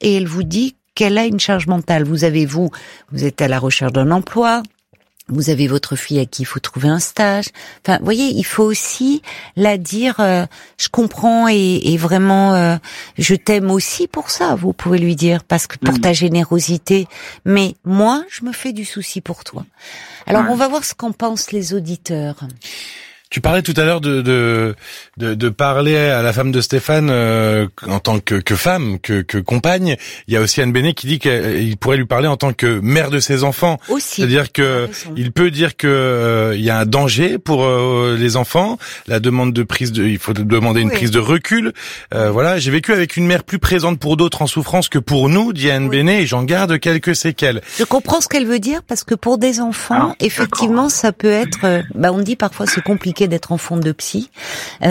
et elle vous dit qu'elle a une charge mentale. Vous êtes à la recherche d'un emploi. Vous avez votre fille à qui il faut trouver un stage. Enfin, vous voyez, il faut aussi la dire, je comprends et vraiment, je t'aime aussi pour ça. Vous pouvez lui dire, parce que pour ta générosité. Mais moi, je me fais du souci pour toi. Alors, on va voir ce qu'en pensent les auditeurs. Tu parlais tout à l'heure de parler à la femme de Stéphane en tant que femme, que compagne. Il y a aussi Anne Benet qui dit qu'il pourrait lui parler en tant que mère de ses enfants. Aussi. C'est-à-dire que il peut dire que il y a un danger pour les enfants. Il faut demander une prise de recul. Voilà, j'ai vécu avec une mère plus présente pour d'autres en souffrance que pour nous, dit Anne Benet, et j'en garde quelques séquelles. Je comprends ce qu'elle veut dire parce que pour des enfants, effectivement, ça peut être. On dit parfois c'est compliqué d'être enfant de psy, ou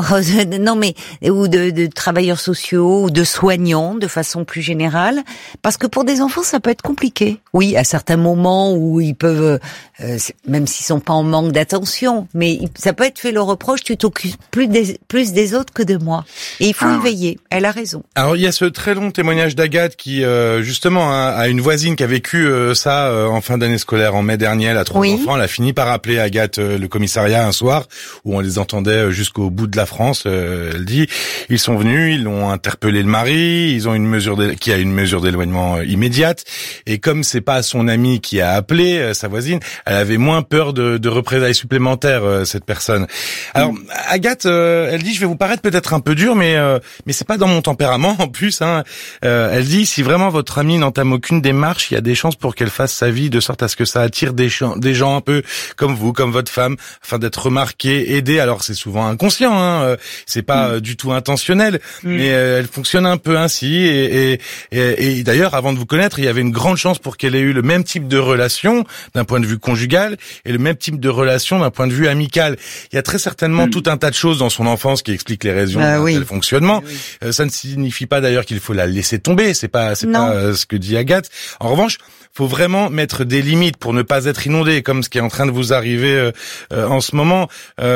de travailleurs sociaux ou de soignants de façon plus générale, parce que pour des enfants ça peut être compliqué. Oui, à certains moments où ils peuvent, même s'ils sont pas en manque d'attention, mais ça peut être fait le reproche, tu t'occupes plus des autres que de moi. Et il faut y veiller. Elle a raison. Alors il y a ce très long témoignage d'Agathe qui justement a une voisine qui a vécu ça en fin d'année scolaire en mai dernier. Elle a 3 enfants. Elle a fini par appeler Agathe le commissariat un soir où on les entendait jusqu'au bout de la France. Elle dit, ils sont venus, ils ont interpellé le mari, ils ont une mesure d'éloignement immédiate. Et comme c'est pas son amie qui a appelé sa voisine, elle avait moins peur de représailles supplémentaires, cette personne. Alors Agathe, elle dit, je vais vous paraître peut-être un peu dur, mais c'est pas dans mon tempérament en plus. Elle dit, si vraiment votre amie n'entame aucune démarche, il y a des chances pour qu'elle fasse sa vie de sorte à ce que ça attire des gens un peu comme vous, comme votre femme, afin d'être remarqué, aidé. Alors c'est souvent inconscient, c'est pas du tout intentionnel, mais elle fonctionne un peu ainsi. Et d'ailleurs, avant de vous connaître, il y avait une grande chance pour qu'elle ait eu le même type de relation d'un point de vue conjugal et le même type de relation d'un point de vue amical. Il y a très certainement tout un tas de choses dans son enfance qui expliquent les raisons de tel fonctionnement. Ça ne signifie pas d'ailleurs qu'il faut la laisser tomber. C'est pas ce que dit Agathe. En revanche, faut vraiment mettre des limites pour ne pas être inondé, comme ce qui est en train de vous arriver en ce moment.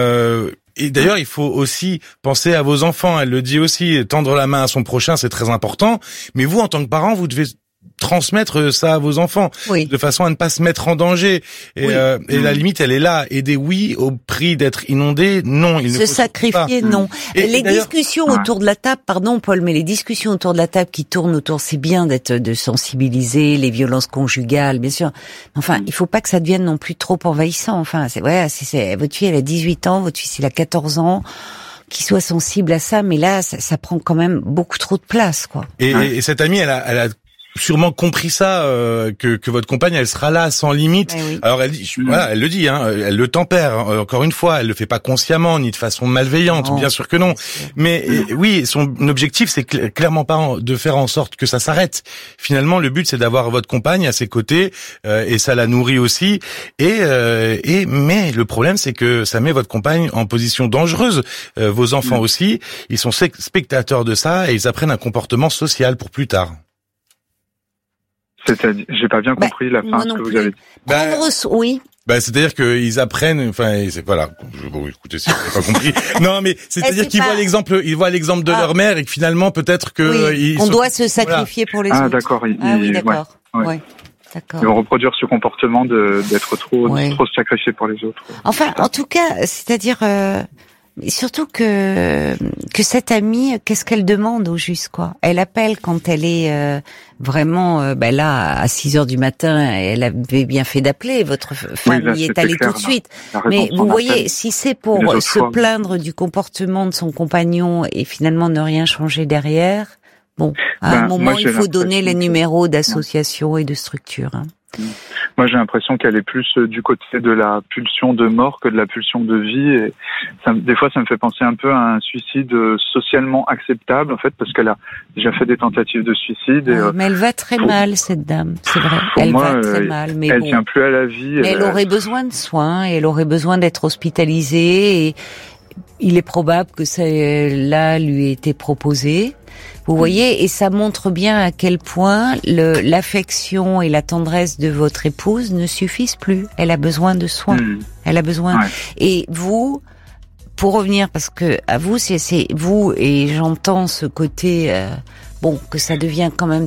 Et d'ailleurs, il faut aussi penser à vos enfants. Elle le dit aussi, tendre la main à son prochain, c'est très important. Mais vous, en tant que parent, vous devez transmettre ça à vos enfants, de façon à ne pas se mettre en danger. Et la limite, elle est là. Aider, oui, au prix d'être inondé, non. Il ne faut sacrifier, pas. non. Et les discussions autour de la table, pardon Paul, mais les discussions autour de la table qui tournent autour, c'est bien de sensibiliser les violences conjugales, bien sûr. Enfin, il faut pas que ça devienne non plus trop envahissant. Enfin, votre fille, elle a 18 ans, votre fils, il a 14 ans. Qui soit sensible à ça, mais là, ça prend quand même beaucoup trop de place, quoi. Et cette amie, elle a sûrement compris ça, que votre compagne, elle sera là sans limite. Alors elle dit, elle le dit, elle le tempère. Encore une fois, elle le fait pas consciemment ni de façon malveillante, bien sûr que non. Mais oui, son objectif, c'est clairement pas de faire en sorte que ça s'arrête. Finalement, le but, c'est d'avoir votre compagne à ses côtés, et ça la nourrit aussi. Mais le problème, c'est que ça met votre compagne en position dangereuse. Vos enfants aussi, ils sont spectateurs de ça et ils apprennent un comportement social pour plus tard. C'est-à-dire, j'ai pas bien compris la fin de ce que vous avez dit. C'est-à-dire qu'ils apprennent, écoutez, si vous n'avez pas compris. Non, mais c'est-à-dire qu'ils voient l'exemple de leur mère et que finalement, peut-être que on doit se sacrifier pour les autres. Ah, d'accord. D'accord. D'accord. Ils vont reproduire ce comportement d'être trop se sacrifier pour les autres. Enfin, en tout cas, c'est-à-dire, surtout que cette amie, qu'est-ce qu'elle demande au juste, quoi? Elle appelle quand elle est vraiment là à 6 heures du matin. Elle avait bien fait d'appeler. Votre femme y est allée tout de suite. Mais vous voyez, si c'est pour se plaindre du comportement de son compagnon et finalement ne rien changer derrière, à un moment il faut donner les numéros d'associations et de structures. Moi, j'ai l'impression qu'elle est plus du côté de la pulsion de mort que de la pulsion de vie. Et des fois, ça me fait penser un peu à un suicide socialement acceptable, en fait, parce qu'elle a déjà fait des tentatives de suicide. Mais elle va très mal, cette dame, c'est vrai. Elle va très mal. Mais elle tient plus à la vie. Mais elle aurait besoin de soins, et elle aurait besoin d'être hospitalisée. Et il est probable que cela lui ait été proposé. Vous voyez, et ça montre bien à quel point l'affection et la tendresse de votre épouse ne suffisent plus. Elle a besoin de soins. Elle a besoin. Et vous, pour revenir, parce que à vous, c'est vous, et j'entends ce côté, que ça devient quand même